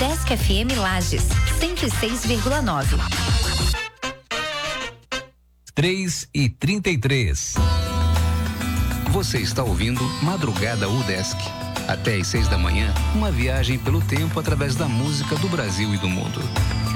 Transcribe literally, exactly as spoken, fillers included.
Udesc F M Lages, cento e seis vírgula nove. três e trinta e três. Você está ouvindo Madrugada Udesc. Até às seis da manhã, uma viagem pelo tempo através da música do Brasil e do mundo.